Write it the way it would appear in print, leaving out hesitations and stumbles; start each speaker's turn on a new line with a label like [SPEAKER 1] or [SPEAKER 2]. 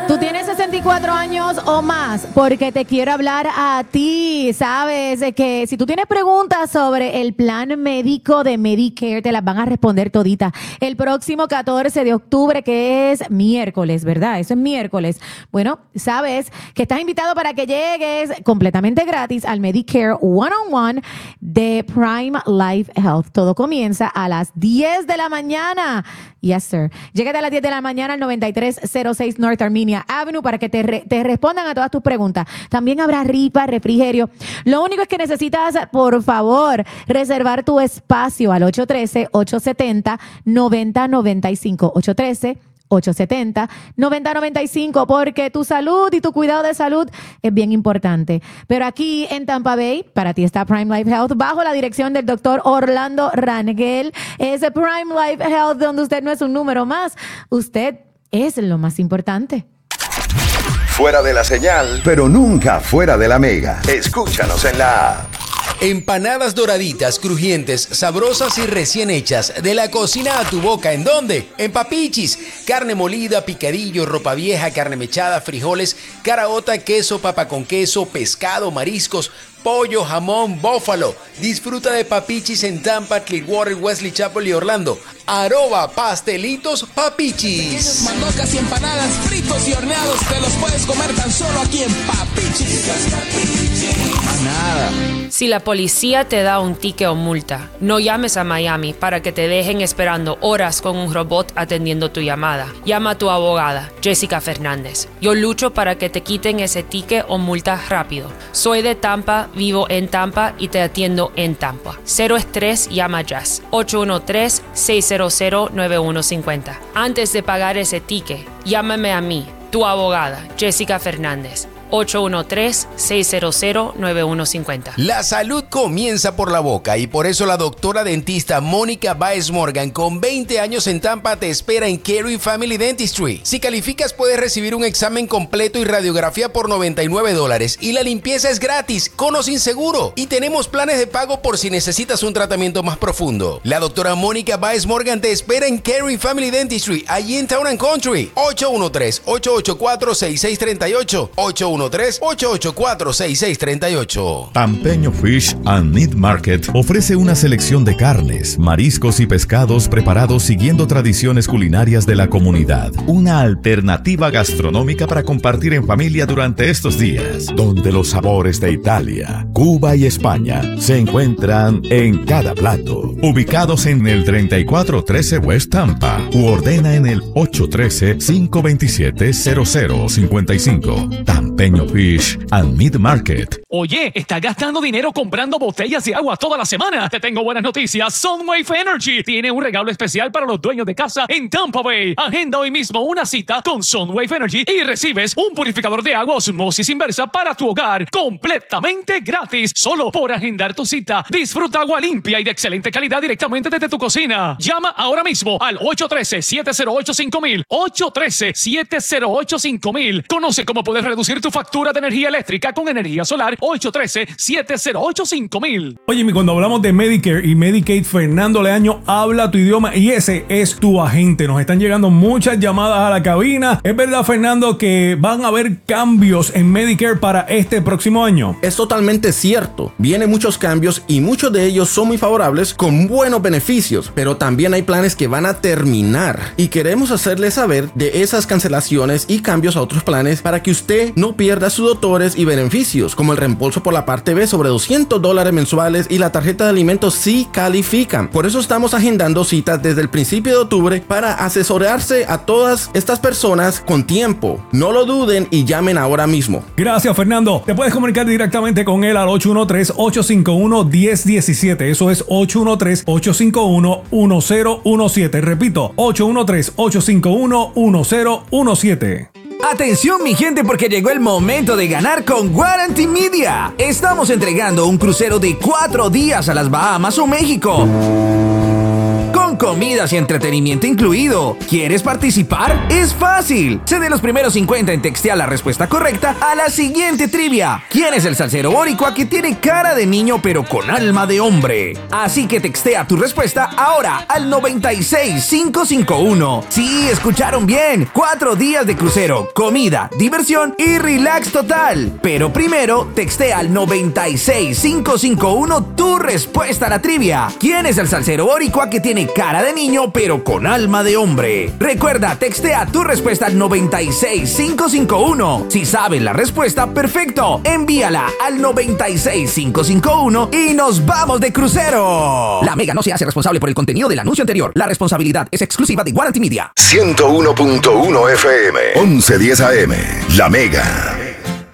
[SPEAKER 1] Tú tienes 64 años o más porque te quiero hablar a ti. Sabes que si tú tienes preguntas sobre el plan médico de Medicare, te las van a responder toditas el próximo 14 de octubre, que es miércoles, ¿verdad? Eso es miércoles. Bueno, sabes que estás invitado para que llegues completamente gratis al Medicare One-on-One de Prime Life Health. Todo comienza a las 10 de la mañana. Yes, sir. Llégate a las 10 de la mañana al 9306 North Armenia Avenue para que te respondan a todas tus preguntas. También habrá rifa, refrigerio. Lo único es que necesitas, por favor, reservar tu espacio al 813-870-9095. 813-870-9095, porque tu salud y tu cuidado de salud es bien importante. Pero aquí en Tampa Bay, para ti está Prime Life Health, bajo la dirección del doctor Orlando Rangel. Es Prime Life Health, donde usted no es un número más, usted es lo más importante.
[SPEAKER 2] Fuera de la señal, pero nunca fuera de la mega. Escúchanos en la app.
[SPEAKER 3] Empanadas doraditas, crujientes, sabrosas y recién hechas. De la cocina a tu boca. ¿En dónde? En Papichis. Carne molida, picadillo, ropa vieja, carne mechada, frijoles, caraota, queso, papa con queso, pescado, mariscos, pollo, jamón, bófalo. Disfruta de Papichis en Tampa, Clearwater, Wesley Chapel y Orlando. ¡Arroba pastelitos Papichis!
[SPEAKER 4] Mandocas y empanadas, fritos y horneados, te los puedes comer tan solo aquí en Papichis.
[SPEAKER 5] Nada.
[SPEAKER 6] Si la policía te da un ticket o multa, no llames a Miami para que te dejen esperando horas con un robot atendiendo tu llamada. Llama a tu abogada, Jessica Fernández. Yo lucho para que te quiten ese ticket o multa rápido. Soy de Tampa, vivo en Tampa y te atiendo en Tampa. Cero estrés, llama Jazz. 813-600-9150. Antes de pagar ese ticket, llámame a mí, tu abogada, Jessica Fernández. 813-600-9150.
[SPEAKER 3] La salud comienza por la boca y por eso la doctora dentista Mónica Baez Morgan, con 20 años en Tampa, te espera en Carey Family Dentistry. Si calificas, puedes recibir un examen completo y radiografía por $99 y la limpieza es gratis, con o sin seguro. Y tenemos planes de pago por si necesitas un tratamiento más profundo. La doctora Mónica Baez Morgan te espera en Carey Family Dentistry, allí en Town and Country. 813-884-6638. 813-884-6638.
[SPEAKER 7] Tampeño Fish and Meat Market ofrece una selección de carnes, mariscos y pescados preparados siguiendo tradiciones culinarias de la comunidad. Una alternativa gastronómica para compartir en familia durante estos días, donde los sabores de Italia, Cuba y España se encuentran en cada plato. Ubicados en el 3413 West Tampa u ordena en el 813-527-0055. Tampeño Fish and Meat Market.
[SPEAKER 8] Oye, ¿estás gastando dinero comprando botellas de agua toda la semana? Te tengo buenas noticias. Sunwave Energy tiene un regalo especial para los dueños de casa en Tampa Bay. Agenda hoy mismo una cita con Sunwave Energy y recibes un purificador de agua osmosis inversa para tu hogar completamente gratis. Solo por agendar tu cita. Disfruta agua limpia y de excelente calidad directamente desde tu cocina. Llama ahora mismo al 813-708-5000. 813-708-5000. Conoce cómo puedes reducir tu factura de energía eléctrica con energía solar. 813-708-5000.
[SPEAKER 9] Oye, cuando hablamos de Medicare y Medicaid, Fernando Leaño habla tu idioma y ese es tu agente. Nos están llegando muchas llamadas a la cabina. ¿Es verdad, Fernando, que van a haber cambios en Medicare para este próximo año?
[SPEAKER 5] Es totalmente cierto. Vienen muchos cambios y muchos de ellos son muy favorables con buenos beneficios, pero también hay planes que van a terminar y queremos hacerle saber de esas cancelaciones y cambios a otros planes para que usted no pierda sus doctores y beneficios, como el reembolso por la parte B sobre $200 mensuales y la tarjeta de alimentos si califican. Por eso estamos agendando citas desde el principio de octubre para asesorarse a todas estas personas con tiempo. No lo duden y llamen ahora mismo.
[SPEAKER 9] Gracias, Fernando. Te puedes comunicar directamente con él al 813-851-1017. Eso es 813-851-1017. Repito, 813-851-1017.
[SPEAKER 10] Atención mi gente, porque llegó el momento de ganar con Guarantee Media. Estamos entregando un crucero de 4 días a las Bahamas o México con con comidas y entretenimiento incluido. ¿Quieres participar? Es fácil. Sé de los primeros 50 en textear la respuesta correcta a la siguiente trivia. ¿Quién es el salsero boricua que tiene cara de niño pero con alma de hombre? Así que textea tu respuesta ahora al 96551. Sí, escucharon bien. 4 días de crucero, comida, diversión y relax total. Pero primero, textea al 96551 tu respuesta a la trivia. ¿Quién es el salsero boricua que tiene cara de niño pero con alma de hombre? Recuerda, textea tu respuesta al 96551. Si sabes la respuesta, perfecto. Envíala al 96551 y nos vamos de crucero. La Mega no se hace responsable por el contenido del anuncio anterior. La responsabilidad es exclusiva de Guarantee Media.
[SPEAKER 2] 101.1 FM, 1110 AM, La Mega.